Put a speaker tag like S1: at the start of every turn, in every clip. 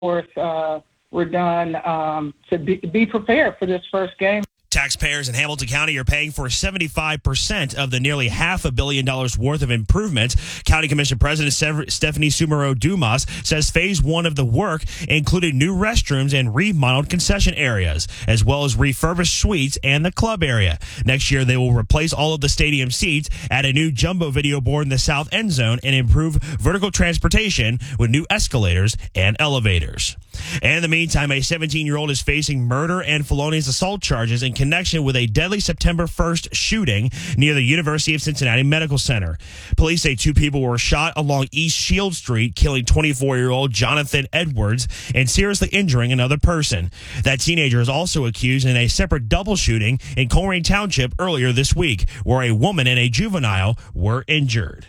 S1: course, we're done to be prepared for this first game.
S2: Taxpayers in Hamilton County are paying for 75% of the nearly $500 million worth of improvements. County Commission President Stephanie Sumero-Dumas says phase one of the work included new restrooms and remodeled concession areas, as well as refurbished suites and the club area. Next year, they will replace all of the stadium seats, add a new jumbo video board in the south end zone, and improve vertical transportation with new escalators and elevators. And in the meantime, a 17-year-old is facing murder and felonious assault charges in connection with a deadly September 1st shooting near the University of Cincinnati Medical Center. Police say 2 people were shot along East Shield Street, killing 24-year-old Jonathan Edwards and seriously injuring another person. That teenager is also accused in a separate double shooting in Colerain Township earlier this week, where a woman and a juvenile were injured.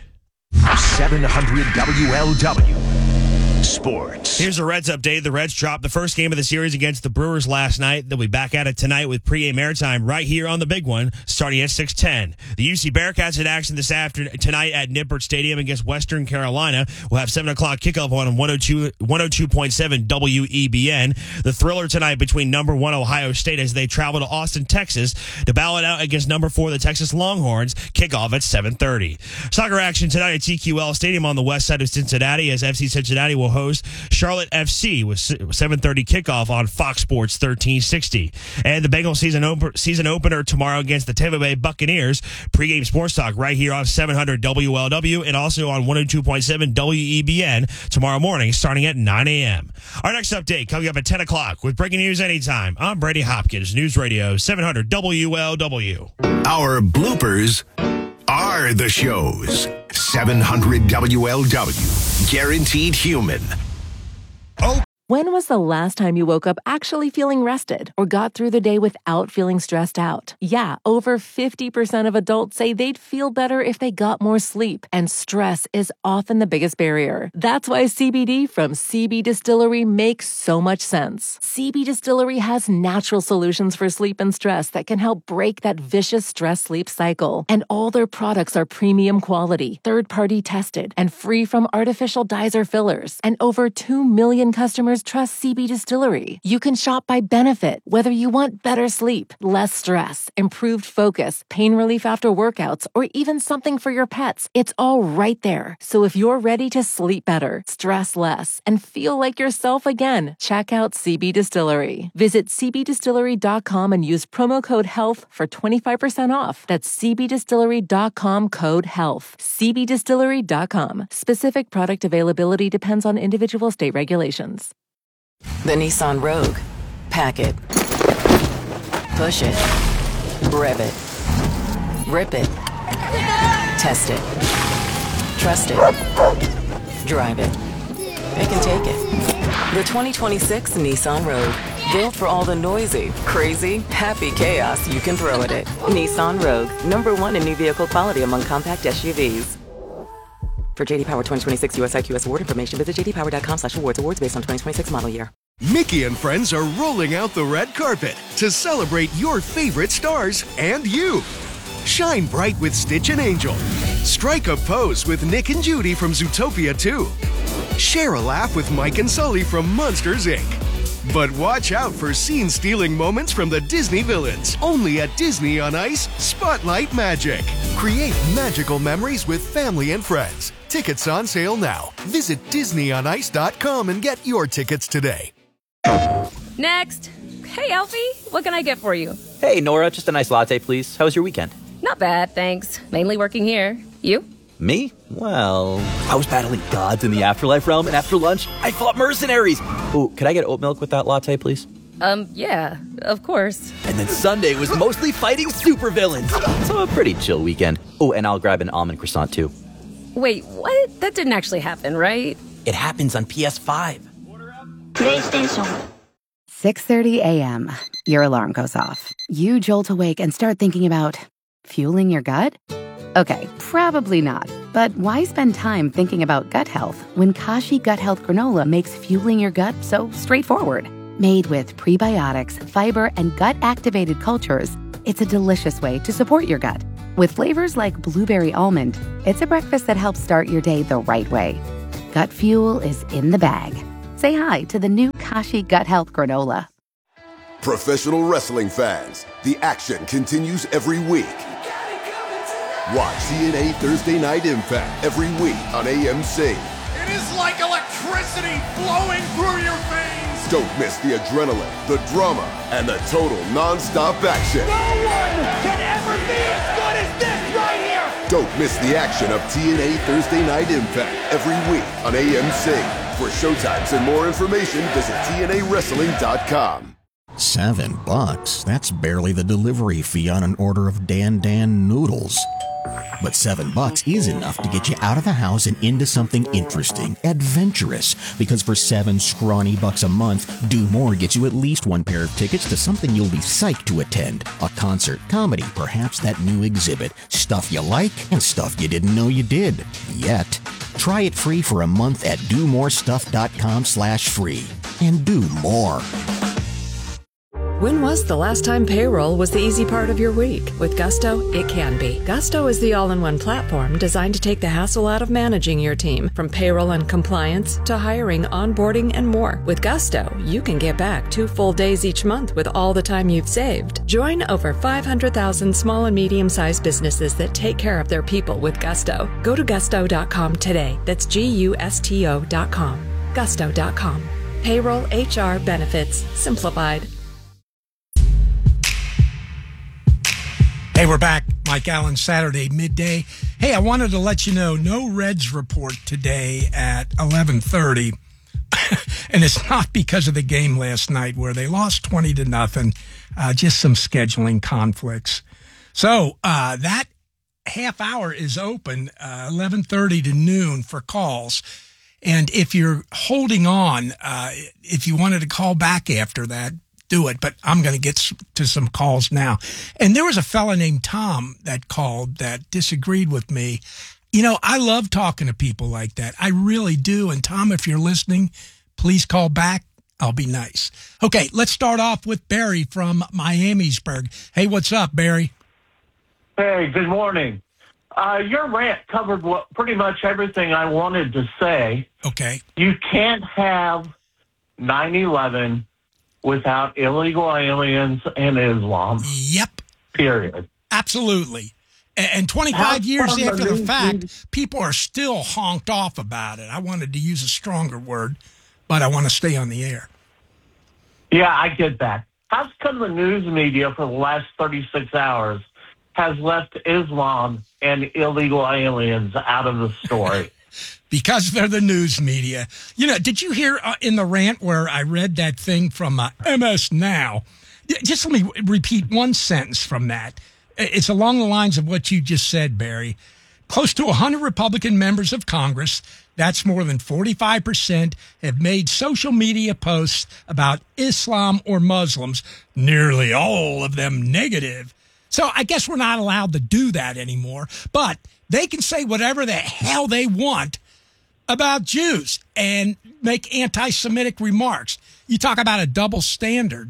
S3: 700 WLW. Sports.
S2: Here's a Reds update. The Reds dropped the first game of the series against the Brewers last night. They'll be back at it tonight with pregame airtime right here on the big one, starting at 6:10. The UC Bearcats in action tonight at Nippert Stadium against Western Carolina. We'll have 7 o'clock kickoff on 102.7 WEBN. The thriller tonight between number 1 Ohio State as they travel to Austin, Texas to battle it out against number 4 the Texas Longhorns. Kickoff at 7:30. Soccer action tonight at TQL Stadium on the west side of Cincinnati as FC Cincinnati will host Charlotte FC with 7:30 kickoff on Fox Sports 1360. And the Bengals season opener tomorrow against the Tampa Bay Buccaneers. Pre-game sports talk right here on 700 WLW and also on 102.7 WEBN tomorrow morning starting at 9 a.m. Our next update coming up at 10 o'clock with breaking news anytime. I'm Brady Hopkins, News Radio 700 WLW.
S3: Our bloopers are the shows. 700 WLW. Guaranteed human.
S4: When was the last time you woke up actually feeling rested or got through the day without feeling stressed out? Yeah, over 50% of adults say they'd feel better if they got more sleep, and stress is often the biggest barrier. That's why CBD from CB Distillery makes so much sense. CB Distillery has natural solutions for sleep and stress that can help break that vicious stress-sleep cycle. And all their products are premium quality, third-party tested, and free from artificial dyes or fillers. And over 2 million customers trust CB Distillery. You can shop by benefit, whether you want better sleep, less stress, improved focus, pain relief after workouts, or even something for your pets. It's all right there. So if you're ready to sleep better, stress less, and feel like yourself again, check out CB Distillery. Visit cbdistillery.com and use promo code HEALTH for 25% off. That's cbdistillery.com code HEALTH. cbdistillery.com. Specific product availability depends on individual state regulations.
S5: The Nissan Rogue. Pack it. Push it. Rev it. Rip it. Test it. Trust it. Drive it. It can take it. The 2026 Nissan Rogue. Built for all the noisy, crazy, happy chaos you can throw at it. Nissan Rogue. #1 in new vehicle quality among compact SUVs. For JD Power 2026 US IQS award information, visit jdpower.com/awards. Awards based on 2026 model year.
S6: Mickey and friends are rolling out the red carpet to celebrate your favorite stars and you. Shine bright with Stitch and Angel. Strike a pose with Nick and Judy from Zootopia 2. Share a laugh with Mike and Sully from Monsters, Inc. But watch out for scene-stealing moments from the Disney villains. Only at Disney on Ice Spotlight Magic. Create magical memories with family and friends. Tickets on sale now. Visit DisneyOnIce.com and get your tickets today.
S7: Next. Hey, Alfie, what can I get for you?
S8: Hey, Nora, just a nice latte, please. How was your weekend?
S7: Not bad, thanks. Mainly working here. You?
S8: Me? Well, I was battling gods in the afterlife realm, and after lunch, I fought mercenaries. Ooh, could I get oat milk with that latte, please?
S7: Yeah, of course.
S8: And then Sunday was mostly fighting supervillains. So a pretty chill weekend. Oh, and I'll grab an almond croissant, too.
S7: Wait, what? That didn't actually happen, right?
S8: It happens on PS5.
S9: PlayStation. 6:30 a.m. Your alarm goes off. You jolt awake and start thinking about fueling your gut? Okay, probably not. But why spend time thinking about gut health when Kashi Gut Health Granola makes fueling your gut so straightforward? Made with prebiotics, fiber, and gut-activated cultures, it's a delicious way to support your gut. With flavors like blueberry almond, it's a breakfast that helps start your day the right way. Gut fuel is in the bag. say hi to the new Kashi Gut Health Granola.
S10: Professional wrestling fans, the action continues every week. Watch TNA Thursday Night Impact every week on AMC.
S11: It is like electricity flowing through your veins.
S10: Don't miss the adrenaline, the drama, and the total non-stop action.
S11: No one can ever be as good as this right here.
S10: Don't miss the action of TNA Thursday Night Impact every week on AMC. For showtimes and more information, visit TNAWrestling.com.
S12: $7? That's barely the delivery fee on an order of Dan noodles. But $7 is enough to get you out of the house and into something interesting, adventurous. Because for $7 scrawny bucks a month, Do More gets you at least one pair of tickets to something you'll be psyched to attend. A concert, comedy, perhaps that new exhibit. Stuff you like and stuff you didn't know you did. Yet. Try it free for a month at domorestuff.com/free. And do more.
S13: When was the last time payroll was the easy part of your week? With Gusto, it can be. Gusto is the all-in-one platform designed to take the hassle out of managing your team, from payroll and compliance to hiring, onboarding, and more. With Gusto, you can get back 2 full days each month with all the time you've saved. Join over 500,000 small and medium-sized businesses that take care of their people with Gusto. Go to gusto.com today. That's GUSTO.com. Gusto.com. Payroll, HR, benefits, simplified.
S14: Hey, we're back. Mike Allen, Saturday midday. Hey, I wanted to let you know, no Reds report today at 11:30. And it's not because of the game last night where they lost 20-0. Just some scheduling conflicts. So that half hour is open, 11:30 to noon for calls. And if you're holding on, if you wanted to call back after that, do it, but I'm going to get to some calls now. And there was a fella named Tom that called that disagreed with me. You know, I love talking to people like that. I really do. And Tom, if you're listening, please call back. I'll be nice. Okay, let's start off with Barry from Miamisburg. Hey, what's up, Barry?
S15: Hey, good morning. Your rant covered pretty much everything I wanted to say.
S14: Okay.
S15: You can't have 9/11 without illegal aliens and Islam.
S14: Yep.
S15: Period.
S14: Absolutely. And 25 years after the fact, people are still honked off about it. I wanted to use a stronger word, but I want to stay on the air.
S15: Yeah, I get that. How come the news media for the last 36 hours has left Islam and illegal aliens out of the story?
S14: Because they're the news media. You know, did you hear in the rant where I read that thing from MS Now? Just let me repeat one sentence from that. It's along the lines of what you just said, Barry. Close to 100 Republican members of Congress, that's more than 45%, have made social media posts about Islam or Muslims, nearly all of them negative. So I guess we're not allowed to do that anymore, but they can say whatever the hell they want about Jews and make anti-Semitic remarks. You talk about a double standard.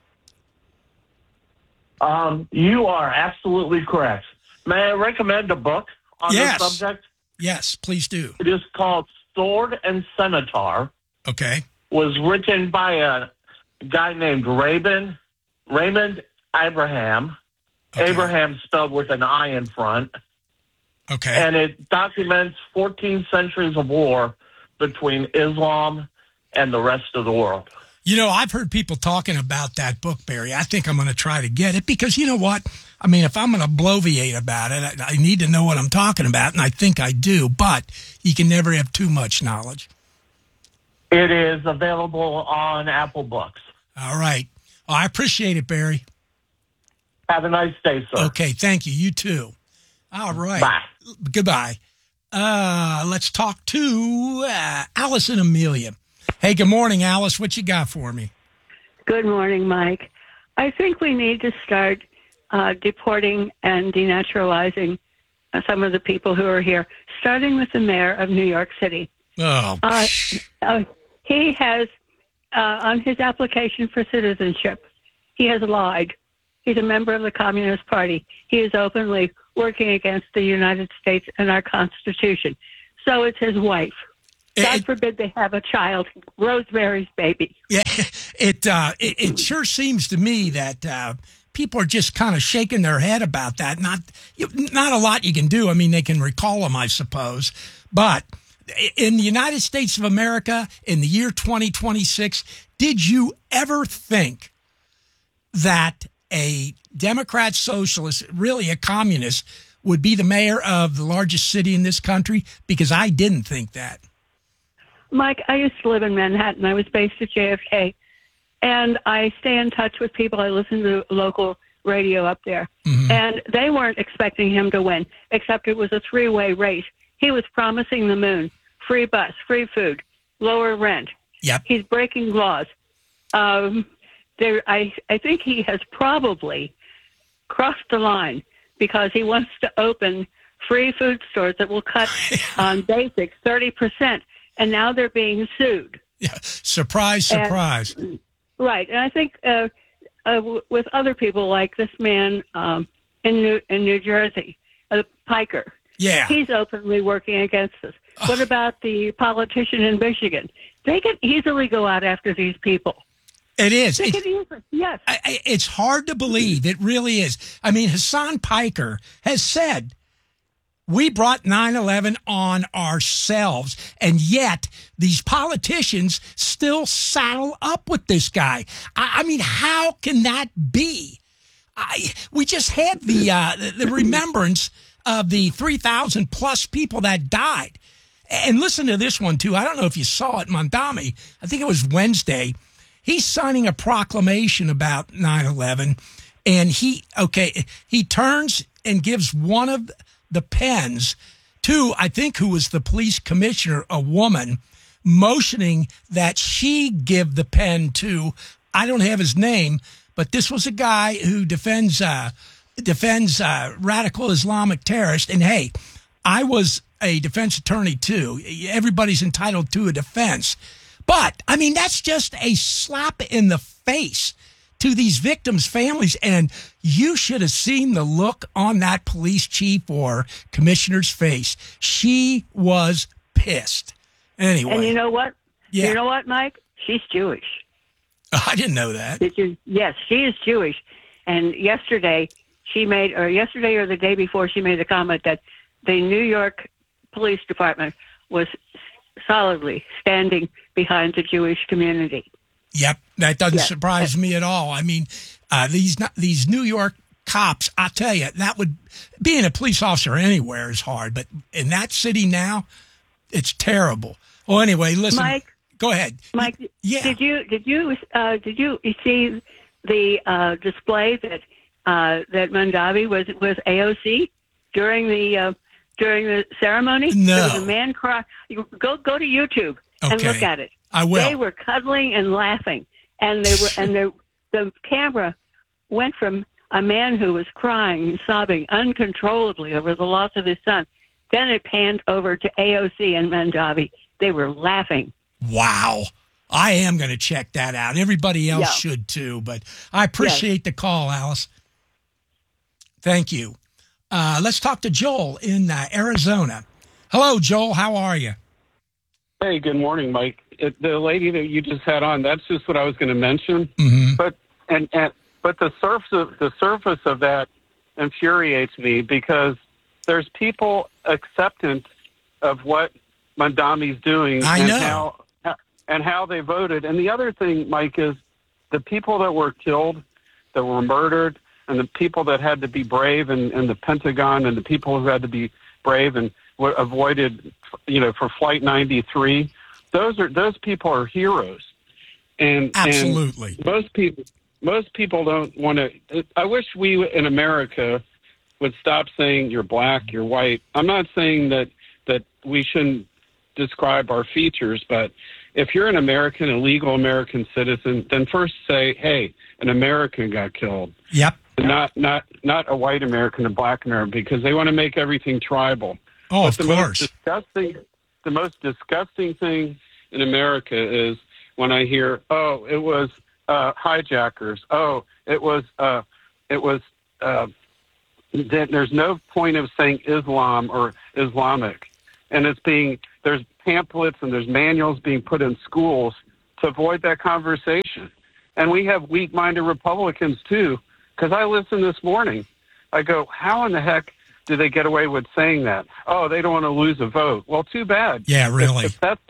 S15: You are absolutely correct. May I recommend a book on this subject?
S14: Yes, please do.
S15: It is called Sword and Scimitar.
S14: Okay.
S15: Was written by a guy named Raymond Abraham. Okay. Abraham spelled with an I in front.
S14: Okay.
S15: And it documents 14 centuries of war between Islam and the rest of the world.
S14: You know, I've heard people talking about that book, Barry. I think I'm going to try to get it because you know what? I mean, if I'm going to bloviate about it, I need to know what I'm talking about, and I think I do, but you can never have too much knowledge.
S15: It is available on Apple Books.
S14: All right. Well, I appreciate it, Barry.
S15: Have a nice day, sir.
S14: Okay, thank you. You too. All right.
S15: Bye.
S14: Goodbye. Let's talk to Alice and Amelia. Hey, good morning, Alice. What you got for me?
S16: Good morning, Mike. I think we need to start deporting and denaturalizing some of the people who are here, starting with the mayor of New York City.
S14: Oh.
S16: He has, on his application for citizenship, he has lied. He's a member of the Communist Party. He is openly working against the United States and our Constitution. So it's his wife. God forbid they have a child, Rosemary's Baby.
S14: Yeah, it sure seems to me that people are just kind of shaking their head about that. Not a lot you can do. I mean, they can recall them, I suppose. But in the United States of America, in the year 2026, did you ever think that a Democrat socialist, really a communist, would be the mayor of the largest city in this country? Because I didn't think that.
S16: Mike, I used to live in Manhattan. I was based at JFK, and I stay in touch with people. I listen to local radio up there, and they weren't expecting him to win, except it was a three-way race. He was promising the moon, free bus, free food, lower rent.
S14: Yep.
S16: He's breaking laws. I think he has probably crossed the line because he wants to open free food stores that will cut on basics 30%. And now they're being sued.
S14: Yeah, surprise.
S16: Right, and I think with other people like this man in New Jersey, Piker.
S14: Yeah,
S16: he's openly working against us. What about the politician in Michigan? They can easily go out after these people.
S14: It is.
S16: Yes.
S14: It's hard to believe. It really is. I mean, Hassan Piker has said, we brought 9/11 on ourselves, and yet these politicians still saddle up with this guy. I mean, how can that be? We just had the remembrance of the 3,000 plus people that died. And listen to this one, too. I don't know if you saw it, Mondami. I think it was Wednesday. He's signing a proclamation about 9/11, and he turns and gives one of the pens to, I think, who was the police commissioner, a woman, motioning that she give the pen to, I don't have his name, but this was a guy who defends radical Islamic terrorists. And hey, I was a defense attorney too. Everybody's entitled to a defense. But, I mean, that's just a slap in the face to these victims' families. And you should have seen the look on that police chief or commissioner's face. She was pissed. Anyway.
S16: And you know what?
S14: Yeah.
S16: You know what, Mike? She's Jewish.
S14: I didn't know that.
S16: Did you? Yes, she is Jewish. And yesterday or the day before, she made a comment that the New York Police Department was solidly standing behind the Jewish community.
S14: Yep, that doesn't surprise me at all. I mean, these New York cops, I'll tell you, being a police officer anywhere is hard, but in that city now, it's terrible. Well, anyway, listen,
S16: Mike,
S14: go ahead.
S16: Mike,
S14: yeah.
S16: Did you see the display that Mandavi was AOC during the ceremony?
S14: No.
S16: There was a man cry. Go to YouTube and look at it.
S14: I will.
S16: They were cuddling and laughing, and the camera went from a man who was crying and sobbing uncontrollably over the loss of his son. Then it panned over to AOC and Mandavi. They were laughing.
S14: Wow. I am going to check that out. Everybody else should too, but I appreciate the call, Alice. Thank you. Let's talk to Joel in Arizona. Hello, Joel. How are you?
S17: Hey, good morning, Mike. The lady that you just had on, that's just what I was going to mention.
S14: Mm-hmm.
S17: But the surface of that infuriates me because there's people acceptance of what Mandami's doing and how they voted. And the other thing, Mike, is the people that were killed, that were murdered, and the people that had to be brave in the Pentagon, and the people who had to be brave and avoided, for Flight 93. Those people are heroes, and
S14: absolutely,
S17: and most people don't want to. I wish we in America would stop saying you're black, you're white. I'm not saying that we shouldn't describe our features, but if you're an American, a legal American citizen, then first say, "Hey, an American got killed."
S14: Yep.
S17: Not a white American, a black American, because they want to make everything tribal.
S14: Oh,
S17: but
S14: of course.
S17: The most disgusting thing in America is when I hear, "Oh, it was hijackers." Oh, it was. There's no point of saying Islam or Islamic, and there's pamphlets and there's manuals being put in schools to avoid that conversation. And we have weak-minded Republicans, too, because I listened this morning. I go, how in the heck do they get away with saying that? Oh, they don't want to lose a vote. Well, too bad.
S14: Yeah, really.
S17: If that's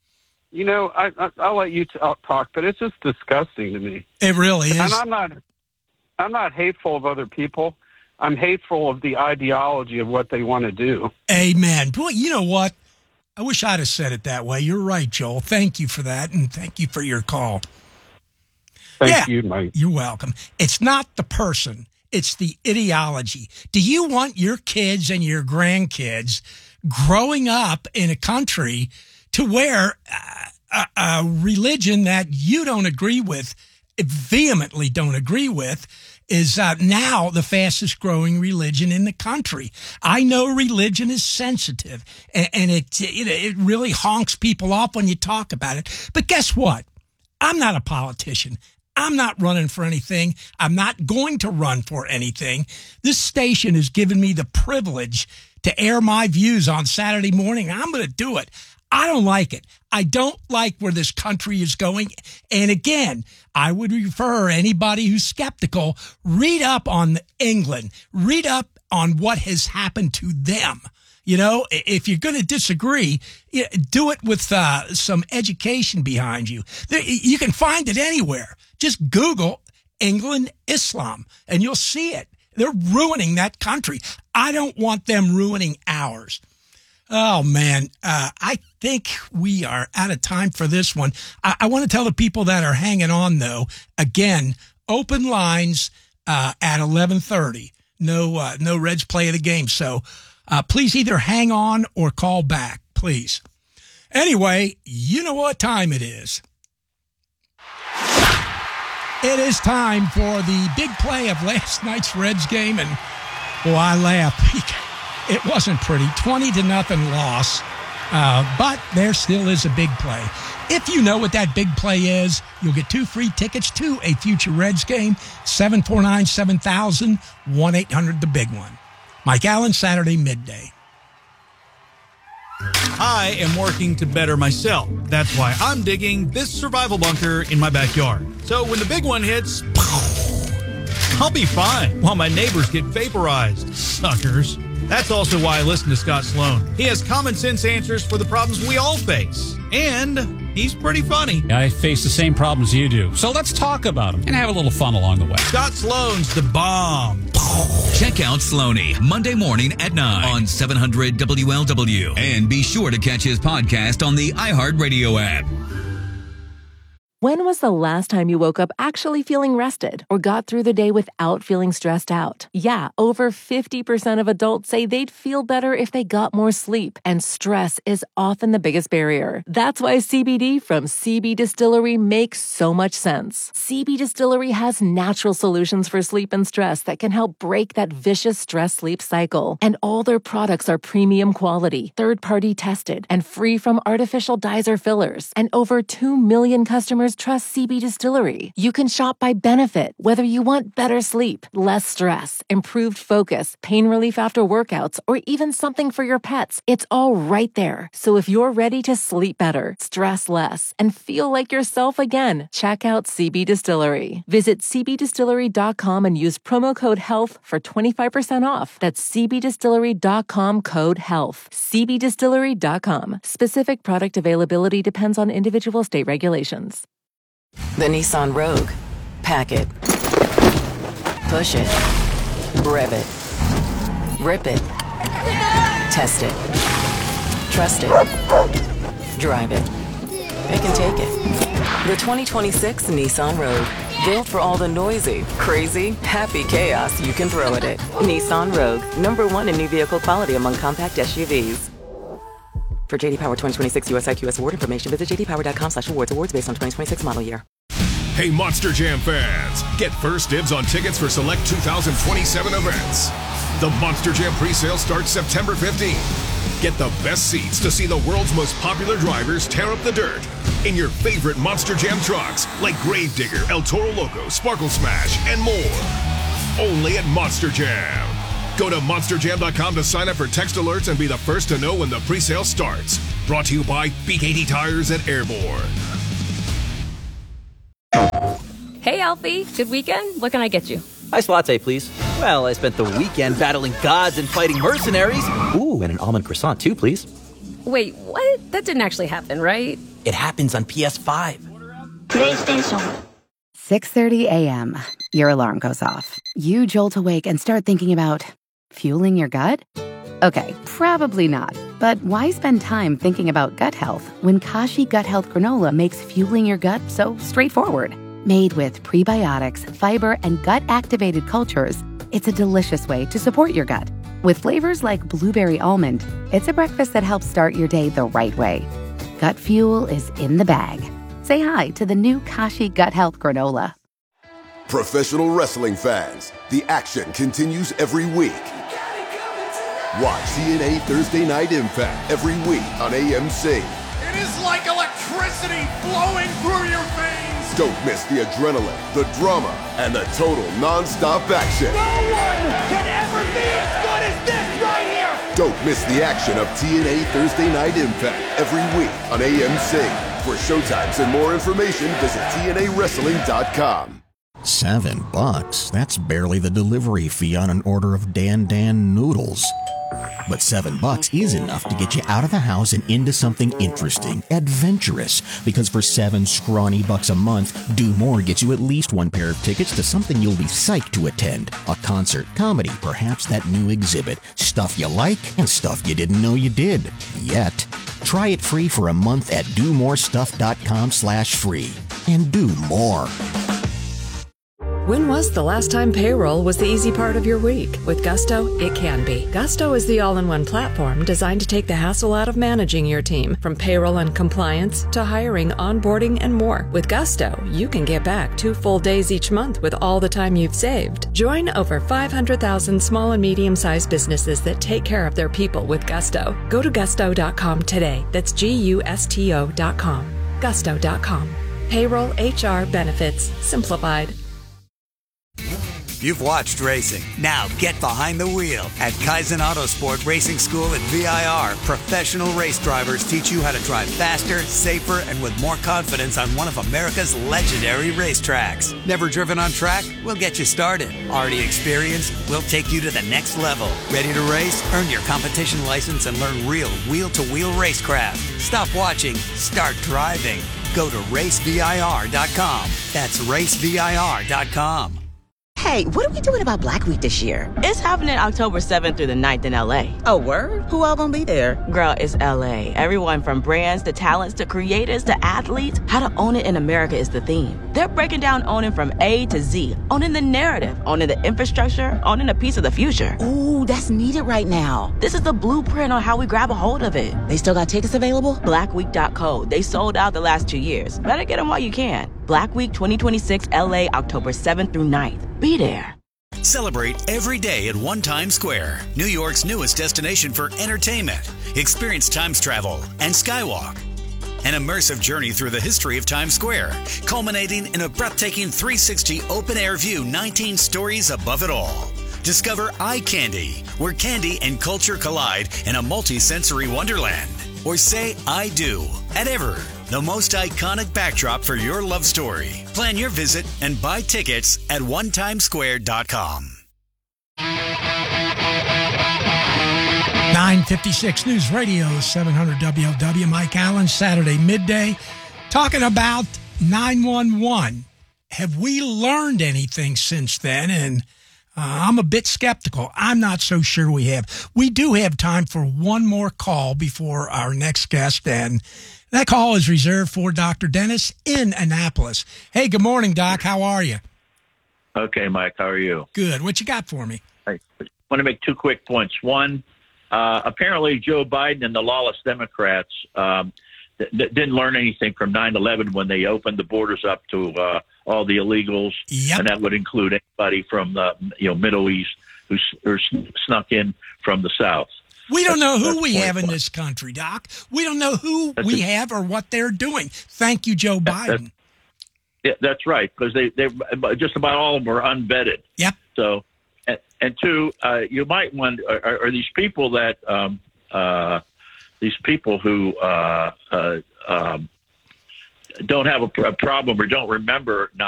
S17: I'll let you talk, but it's just disgusting to me.
S14: It really is.
S17: And I'm not hateful of other people. I'm hateful of the ideology of what they want to do.
S14: Amen. Boy, you know what? I wish I'd have said it that way. You're right, Joel. Thank you for that, and thank you for your call.
S17: Thank you, Mike.
S14: You're welcome. It's not the person. It's the ideology. Do you want your kids and your grandkids growing up in a country to where a religion that you don't agree with, vehemently don't agree with, is now the fastest growing religion in the country? I know religion is sensitive, and it really honks people off when you talk about it. But guess what? I'm not a politician. I'm not running for anything. I'm not going to run for anything. This station has given me the privilege to air my views on Saturday morning. I'm going to do it. I don't like it. I don't like where this country is going. And again, I would refer anybody who's skeptical, read up on England, read up on what has happened to them. You know, if you're going to disagree, do it with some education behind you. You can find it anywhere. Just Google England Islam and you'll see it. They're ruining that country. I don't want them ruining ours. Oh, man, I think we are out of time for this one. I want to tell the people that are hanging on, though, again, open lines at 11:30. No Reds play of the game. So please either hang on or call back, please. Anyway, you know what time it is. It is time for the big play of last night's Reds game. And, boy, I laugh. It wasn't pretty. 20-0 loss. But there still is a big play. If you know what that big play is, you'll get 2 free tickets to a future Reds game. 749-7000, 1-800-THE-BIG-ONE. Mike Allen, Saturday midday.
S18: I am working to better myself. That's why I'm digging this survival bunker in my backyard. So when the big one hits, I'll be fine while my neighbors get vaporized. Suckers. That's also why I listen to Scott Sloan. He has common sense answers for the problems we all face. And he's pretty funny.
S19: I face the same problems you do. So let's talk about them and have a little fun along the way.
S18: Scott Sloan's the bomb.
S20: Check out Sloaney Monday morning at 9 on 700 WLW. And be sure to catch his podcast on the iHeartRadio app.
S4: When was the last time you woke up actually feeling rested or got through the day without feeling stressed out? Yeah, over 50% of adults say they'd feel better if they got more sleep, and stress is often the biggest barrier. That's why CBD from CB Distillery makes so much sense. CB Distillery has natural solutions for sleep and stress that can help break that vicious stress-sleep cycle. And all their products are premium quality, third-party tested, and free from artificial dyes or fillers. And over 2 million customers trust CB Distillery. You can shop by benefit, whether you want better sleep, less stress, improved focus, pain relief after workouts, or even something for your pets. It's all right there. So if you're ready to sleep better, stress less, and feel like yourself again, check out CB Distillery. Visit cbdistillery.com and use promo code HEALTH for 25% off. That's cbdistillery.com, code HEALTH. cbdistillery.com. Specific product availability depends on individual state regulations.
S5: The Nissan Rogue. Pack it. Push it. Rev it. Rip it. Test it. Trust it. Drive it. It can take it. The 2026 Nissan Rogue. Built for all the noisy, crazy, happy chaos you can throw at it. Nissan Rogue. #1 in new vehicle quality among compact SUVs. For JD Power 2026 US IQS award information, visit jdpower.com/awards. Awards based on 2026 model year.
S3: Hey, Monster Jam fans, get first dibs on tickets for select 2027 events. The Monster Jam presale starts September 15th. Get the best seats to see the world's most popular drivers tear up the dirt in your favorite Monster Jam trucks like Gravedigger, El Toro Loco, Sparkle Smash, and more. Only at Monster Jam. Go to monsterjam.com to sign up for text alerts and be the first to know when the presale starts. Brought to you by B80 Tires at Airborne.
S7: Hey, Alfie. Good weekend? What can I get you?
S8: Iced latte, please. Well, I spent the weekend battling gods and fighting mercenaries. Ooh, and an almond croissant, too, please.
S7: Wait, what? That didn't actually happen, right?
S8: It happens on PS5.
S9: PlayStation. 6:30 a.m. Your alarm goes off. You jolt awake and start thinking about fueling your gut? Okay, probably not. But why spend time thinking about gut health when Kashi Gut Health Granola makes fueling your gut so straightforward? Made with prebiotics, fiber, and gut-activated cultures, it's a delicious way to support your gut. With flavors like blueberry almond, it's a breakfast that helps start your day the right way. Gut fuel is in the bag. Say hi to the new Kashi Gut Health Granola.
S10: Professional wrestling fans, the action continues every week. Watch TNA Thursday Night Impact every week on AMC.
S11: It is like electricity flowing through your veins.
S10: Don't miss the adrenaline, the drama, and the total non-stop action.
S11: No one can ever be as good as this right here.
S10: Don't miss the action of TNA Thursday Night Impact every week on AMC. For showtimes and more information, visit TNAWrestling.com.
S12: $7? That's barely the delivery fee on an order of Dan noodles. But $7 is enough to get you out of the house and into something interesting, adventurous. Because for $7 scrawny bucks a month, Do More gets you at least one pair of tickets to something you'll be psyched to attend. A concert, comedy, perhaps that new exhibit. Stuff you like and stuff you didn't know you did. Yet. Try it free for a month at domorestuff.com/free. And do more.
S13: When was the last time payroll was the easy part of your week? With Gusto, it can be. Gusto is the all-in-one platform designed to take the hassle out of managing your team, from payroll and compliance to hiring, onboarding, and more. With Gusto, you can get back 2 full days each month with all the time you've saved. Join over 500,000 small and medium-sized businesses that take care of their people with Gusto. Go to gusto.com today. That's GUSTO.com. Gusto.com. Payroll, HR, benefits, simplified.
S21: You've watched racing. Now get behind the wheel. At Kaizen Autosport Racing School at VIR, professional race drivers teach you how to drive faster, safer, and with more confidence on one of America's legendary racetracks. Never driven on track? We'll get you started. Already experienced? We'll take you to the next level. Ready to race? Earn your competition license and learn real wheel-to-wheel racecraft. Stop watching. Start driving. Go to racevir.com. That's racevir.com.
S22: Hey, what are we doing about Black Week this year?
S23: It's happening October 7th through the 9th in LA.
S22: Oh, word? Who all gonna be there?
S23: Girl, it's LA. Everyone from brands to talents to creators to athletes. How to own it in America is the theme. They're breaking down owning from A to Z. Owning the narrative, owning the infrastructure, owning a piece of the future.
S22: Ooh, that's needed right now.
S23: This is the blueprint on how we grab a hold of it.
S22: They still got tickets available?
S23: Blackweek.co. They sold out the last 2 years. Better get them while you can. Black Week 2026 LA, October 7th through 9th. Be there.
S20: Celebrate every day at One Times Square, New York's newest destination for entertainment. Experience Times travel and Skywalk. An immersive journey through the history of Times Square, culminating in a breathtaking 360 open-air view 19 stories above it all. Discover Eye Candy, where candy and culture collide in a multi-sensory wonderland. Or say I do at Ever, the most iconic backdrop for your love story. Plan your visit and buy tickets at onetimesquare.com.
S14: 956 News Radio, 700 WLW. Mike Allen, Saturday midday, talking about 911. Have we learned anything since then? And I'm a bit skeptical. I'm not so sure we have. We do have time for one more call before our next guest, and that call is reserved for Dr. Dennis in Annapolis. Hey, good morning, Doc. How are you?
S24: Okay, Mike. How are you?
S14: Good. What you got for me?
S24: I want to make 2 quick points. One, apparently Joe Biden and the lawless Democrats didn't learn anything from 9/11 when they opened the borders up to all the illegals, and that would include anybody from the Middle East who snuck in from the South.
S14: We don't know who we have in this country, Doc. We don't know who we have or what they're doing. Thank you, Joe Biden.
S24: That's right, because they just about all of them were unvetted.
S14: Yep.
S24: So, and 2, you might wonder, are these people that these people who don't have a problem or don't remember 9/11.